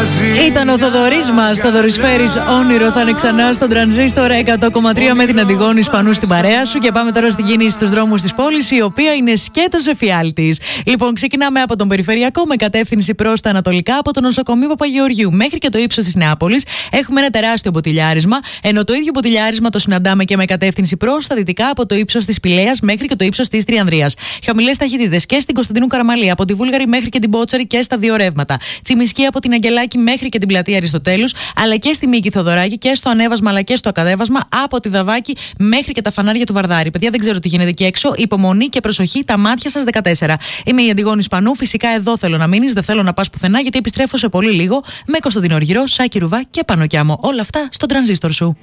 Ήταν ο Θοδωρής μας, Θοδωρής Φέρης, όνειρο θα είναι ξανά στον Τρανζίστορ 100,3 με την Αντιγόνη Σπανού στην παρέα σου. Και πάμε τώρα στην κίνηση στους δρόμους της πόλης, η οποία είναι σκέτος εφιάλτης. Λοιπόν, ξεκινάμε από τον Περιφερειακό με κατεύθυνση προς τα ανατολικά, από το νοσοκομείο Παπαγεωργίου μέχρι και το ύψος της Νεάπολης. Έχουμε ένα τεράστιο μποτιλιάρισμα, ενώ το ίδιο μποτιλιάρισμα το συναντάμε και με κατεύθυνση προς τα δυτικά, από το ύψος της Πηλαίας μέχρι και το ύψος της Τριανδρίας. Χαμηλές ταχύτητες και στην Κωνσταντίνου Καραμαλή, από τη Βούλγαρη μέχρι και την Μπότσαρη και στα δύο ρεύματα. Τσιμισκή από την Αγγελάκη μέχρι και την πλατεία Αριστοτέλους, αλλά και στη Μίκη Θοδωράκη και στο ανέβασμα αλλά και στο ακαδέβασμα, από τη Δαβάκη μέχρι και τα φανάρια του Βαρδάρη. Παιδιά, δεν ξέρω τι γίνεται εκεί έξω. Υπομονή και προσοχή, τα μάτια σας 14. Είμαι η Αντιγόνη Σπανού. Φυσικά εδώ θέλω να μείνεις, δεν θέλω να πας πουθενά, γιατί επιστρέφω σε πολύ λίγο με Κωνσταντίνο Αργυρό, Σάκη Ρουβά και Πανοκιάμο. Όλα αυτά στο τρανζίστορ σου.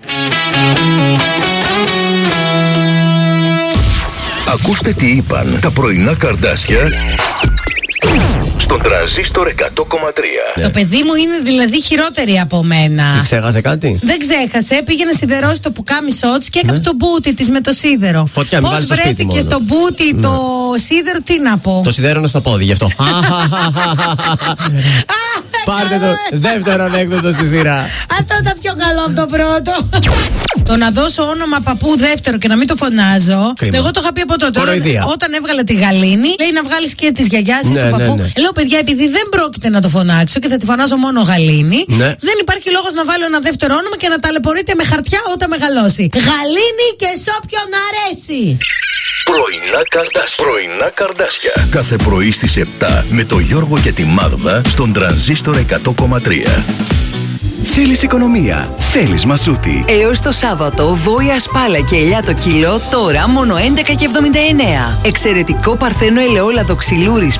Ακούστε τι είπαν τα πρωινά καρδάσια στον Τρανζίστορ 100,3. Το παιδί μου είναι δηλαδή χειρότερη από μένα. Τι ξέχασε κάτι? Δεν ξέχασε. Πήγε να σιδερώσει το πουκάμισό της και έκαψε το μπούτι της με το σίδερο. Φωτιά, μην βάλεις στο σπίτι βρέθηκε μόνο. στο μπούτι το σίδερο, τι να πω. Το σιδέρωνε στο πόδι, γι' αυτό. Πάρτε το δεύτερο ανέκδοτο στη σειρά. Αυτό ήταν πιο καλό από το πρώτο. Το να δώσω όνομα παππού δεύτερο και να μην το φωνάζω. Κρίμα. Εγώ το είχα πει από τότε. Κοροϊδία. Όταν έβγαλε τη Γαλήνη, λέει να βγάλει και τη γιαγιά ή Ναι, του παππού. ναι. Λέω, παιδιά, επειδή δεν πρόκειται να το φωνάξω και θα τη φωνάζω μόνο Γαλήνη, Ναι. δεν υπάρχει λόγος να βάλω ένα δεύτερο όνομα και να ταλαιπωρείτε με χαρτιά όταν μεγαλώσει. Γαλήνη και σ' όποιον αρέσει. Πρωινά καρδάσια. Κάθε πρωί στις 7 με το Γιώργο και τη Μάγδα στον Τρανζίστορ 100,3. Θέλεις οικονομία, θέλεις μασούτη. Έως το Σάββατο, βόηα σπάλα και ελιά το κιλό, τώρα μόνο 11,79. Εξαιρετικό παρθένο ελαιόλαδο ξυλούρης